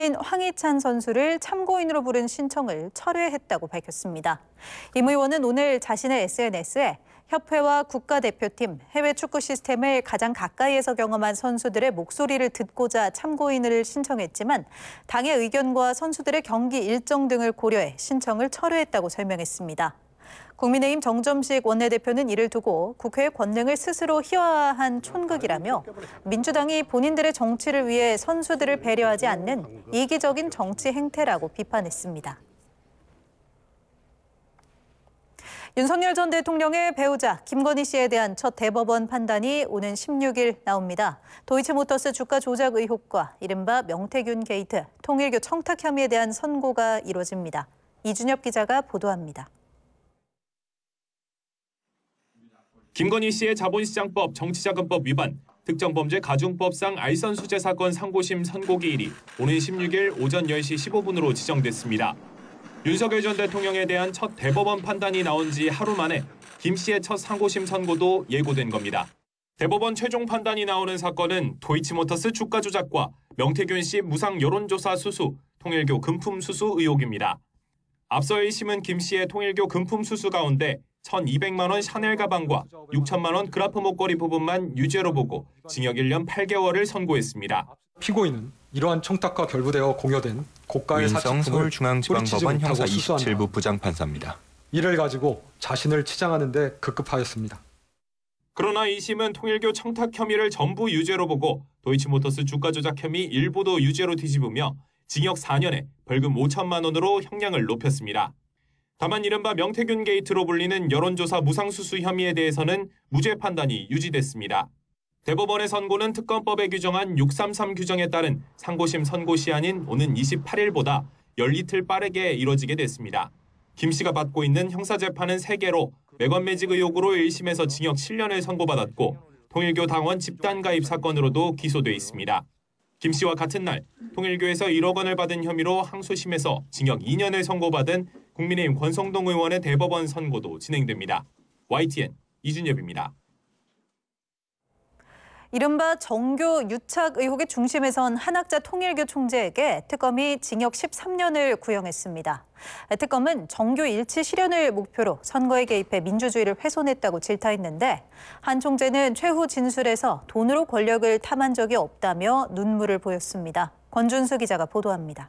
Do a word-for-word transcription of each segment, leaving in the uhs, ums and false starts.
황희찬 선수를 참고인으로 부른 신청을 철회했다고 밝혔습니다. 임 의원은 오늘 자신의 에스엔에스에 협회와 국가대표팀, 해외 축구 시스템을 가장 가까이에서 경험한 선수들의 목소리를 듣고자 참고인을 신청했지만 당의 의견과 선수들의 경기 일정 등을 고려해 신청을 철회했다고 설명했습니다. 국민의힘 정점식 원내대표는 이를 두고 국회의 권능을 스스로 희화화한 촌극이라며 민주당이 본인들의 정치를 위해 선수들을 배려하지 않는 이기적인 정치 행태라고 비판했습니다. 윤석열 전 대통령의 배우자 김건희 씨에 대한 첫 대법원 판단이 오는 십육 일 나옵니다. 도이치모터스 주가 조작 의혹과 이른바 명태균 게이트, 통일교 청탁 혐의에 대한 선고가 이뤄집니다. 이준엽 기자가 보도합니다. 김건희 씨의 자본시장법, 정치자금법 위반, 특정범죄 가중법상 알선수재 사건 상고심 선고기일이 오는 십육 일 오전 열 시 십오 분으로 지정됐습니다. 윤석열 전 대통령에 대한 첫 대법원 판단이 나온 지 하루 만에 김 씨의 첫 상고심 선고도 예고된 겁니다. 대법원 최종 판단이 나오는 사건은 도이치모터스 주가 조작과 명태균 씨 무상 여론조사 수수, 통일교 금품 수수 의혹입니다. 앞서 일 심은 김 씨의 통일교 금품 수수 가운데 천이백만 원 샤넬 가방과 육천만 원 그라프 목걸이 부분만 유죄로 보고 징역 일 년 팔 개월을 선고했습니다. 피고인은 이러한 청탁과 결부되어 공여된 고가의 윤성 사치품을 서울중앙지방법원 형사 이십칠 부 부장판사입니다. 이를 가지고 자신을 치장하는 데 급급하였습니다. 그러나 이 심은 통일교 청탁 혐의를 전부 유죄로 보고 도이치모터스 주가 조작 혐의 일부도 유죄로 뒤집으며 징역 사 년에 벌금 오천만 원으로 형량을 높였습니다. 다만 이른바 명태균 게이트로 불리는 여론조사 무상수수 혐의에 대해서는 무죄 판단이 유지됐습니다. 대법원의 선고는 특검법에 규정한 육삼삼 규정에 따른 상고심 선고 시한인 오는 이십팔 일보다 열이틀 빠르게 이뤄지게 됐습니다. 김 씨가 받고 있는 형사재판은 세 개로 매관매직 의혹으로 일 심에서 징역 칠 년을 선고받았고 통일교 당원 집단가입 사건으로도 기소돼 있습니다. 김 씨와 같은 날 통일교에서 일억 원을 받은 혐의로 항소심에서 징역 이 년을 선고받은 국민의힘 권성동 의원의 대법원 선고도 진행됩니다. 와이티엔 이준엽입니다. 이른바 정교 유착 의혹의 중심에 선 한학자 통일교 총재에게 특검이 징역 십삼 년을 구형했습니다. 특검은 정교 일치 실현을 목표로 선거에 개입해 민주주의를 훼손했다고 질타했는데 한 총재는 최후 진술에서 돈으로 권력을 탐한 적이 없다며 눈물을 보였습니다. 권준수 기자가 보도합니다.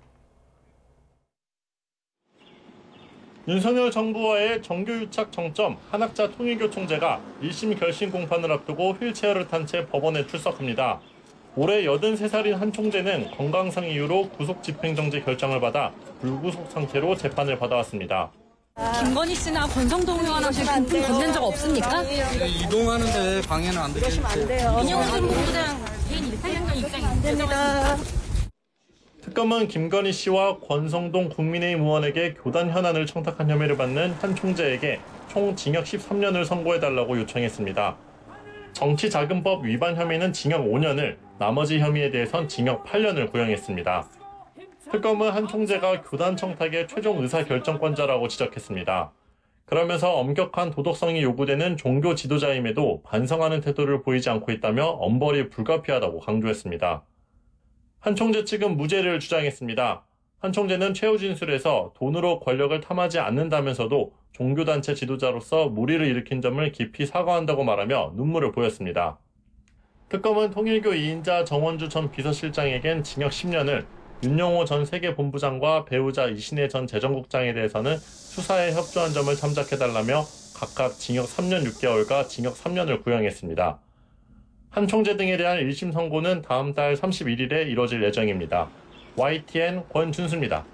윤석열 정부와의 정교유착 정점 한학자 통일교 총재가 일 심 결심 공판을 앞두고 휠체어를 탄 채 법원에 출석합니다. 올해 여든세 살인 한 총재는 건강상 이유로 구속 집행정지 결정을 받아 불구속 상태로 재판을 받아왔습니다. 김건희 씨나 권성동 의원한테 금품 건넨 적 없습니까? 이동하는데 방해는 안 되죠. 이영훈 본부장 개인 일탈행정 입장이 안 됩니다. 특검은 김건희 씨와 권성동 국민의힘 의원에게 교단 현안을 청탁한 혐의를 받는 한 총재에게 총 징역 십삼 년을 선고해달라고 요청했습니다. 정치자금법 위반 혐의는 징역 오 년을, 나머지 혐의에 대해선 징역 팔 년을 구형했습니다. 특검은 한 총재가 교단 청탁의 최종 의사결정권자라고 지적했습니다. 그러면서 엄격한 도덕성이 요구되는 종교 지도자임에도 반성하는 태도를 보이지 않고 있다며 엄벌이 불가피하다고 강조했습니다. 한 총재 측은 무죄를 주장했습니다. 한 총재는 최후 진술에서 돈으로 권력을 탐하지 않는다면서도 종교단체 지도자로서 무리를 일으킨 점을 깊이 사과한다고 말하며 눈물을 보였습니다. 특검은 통일교 이 인자 정원주 전 비서실장에겐 징역 십 년을, 윤영호 전 세계본부장과 배우자 이신혜 전 재정국장에 대해서는 수사에 협조한 점을 참작해달라며 각각 징역 삼 년 육 개월과 징역 삼 년을 구형했습니다. 한 총재 등에 대한 일 심 선고는 다음 달 삼십일 일에 이뤄질 예정입니다. 와이티엔 권준수입니다.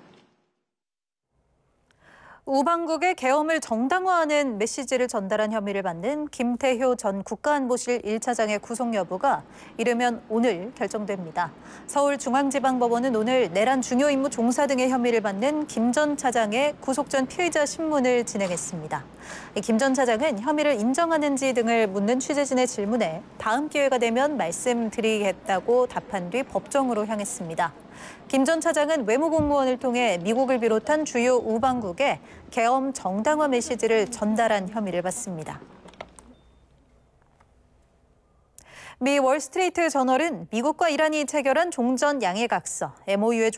우방국의 계엄을 정당화하는 메시지를 전달한 혐의를 받는 김태효 전 국가안보실 일 차장의 구속 여부가 이르면 오늘 결정됩니다. 서울중앙지방법원은 오늘 내란 중요 임무 종사 등의 혐의를 받는 김 전 차장의 구속 전 피의자 신문을 진행했습니다. 김 전 차장은 혐의를 인정하는지 등을 묻는 취재진의 질문에 다음 기회가 되면 말씀드리겠다고 답한 뒤 법정으로 향했습니다. 김 전 차장은 외무공무원을 통해 미국을 비롯한 주요 우방국에 계엄 정당화 메시지를 전달한 혐의를 받습니다. 미 월스트리트 저널은 미국과 이란이 체결한 종전 양해각서 엠오유의